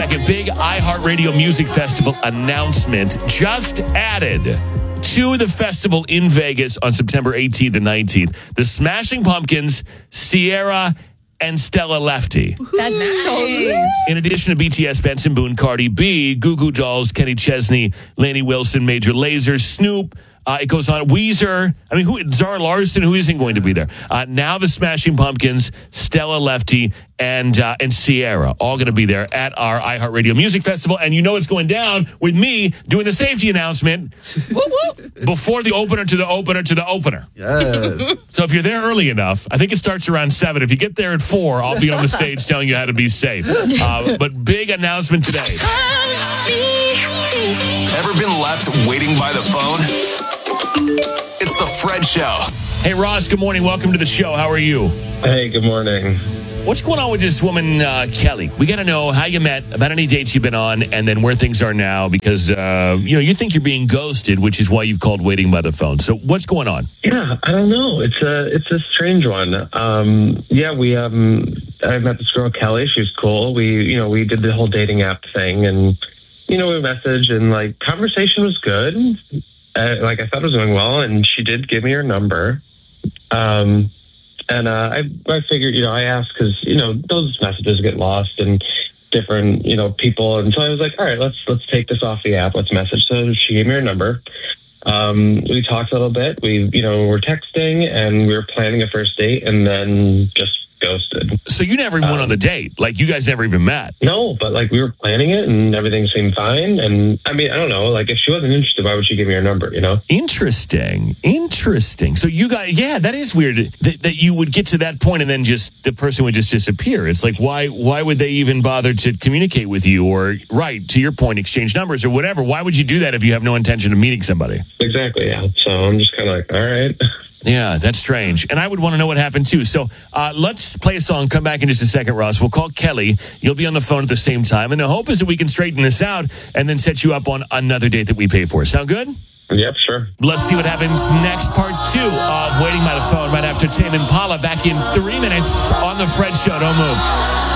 second. Big iHeartRadio Music Festival announcement just added to the festival in Vegas on September 18th and 19th. The Smashing Pumpkins, Sierra, and Stella Lefty. That's so nice. In addition to BTS, Benson Boone, Cardi B, Goo Goo Dolls, Kenny Chesney, Lainey Wilson, Major Lazer, Snoop. It goes on. Weezer. I mean, Zara Larsson, who isn't going to be there? Now the Smashing Pumpkins, Stella Lefty, and Sierra, all going to be there at our iHeartRadio Music Festival. And you know it's going down with me doing the safety announcement before the opener to the opener to the opener. Yes. So if you're there early enough, I think it starts around 7. If you get there at 4, I'll be on the stage telling you how to be safe. But big announcement today. Ever been left waiting by the phone? It's the Fred Show. Hey, Ross, good morning. Welcome to the show. How are you? Hey, good morning. What's going on with this woman, Kelly? We got to know how you met, about any dates you've been on, and then where things are now, because, you think you're being ghosted, which is why you've called waiting by the phone. So what's going on? Yeah, I don't know. It's a strange one. I met this girl, Kelly. She was cool. We did the whole dating app thing, and, we messaged, and, conversation was good. I thought it was going well, and she did give me her number. And I figured, I asked because, those messages get lost and different, people. And so I was like, all right, let's take this off the app. Let's message. So she gave me her number. We talked a little bit. We were texting and we were planning a first date and then just ghosted. So you never even went on the date? Like, you guys never even met? No, but we were planning it and everything seemed fine. And I mean, I don't know, if she wasn't interested, why would she give me her number, Interesting. So you guys, that is weird that you would get to that point and then just the person would just disappear. It's like, why would they even bother to communicate with you or, right, to your point, exchange numbers or whatever? Why would you do that if you have no intention of meeting somebody? Exactly, yeah. So I'm just kind of all right. Yeah, that's strange. And I would want to know what happened, too. So let's play a song. Come back in just a second, Ross. We'll call Kelly. You'll be on the phone at the same time. And the hope is that we can straighten this out and then set you up on another date that we pay for. Sound good? Yep, sure. Let's see what happens next. Part 2 of Waiting by the Phone right after Tame Impala. Back in 3 minutes on The Fred Show. Don't move.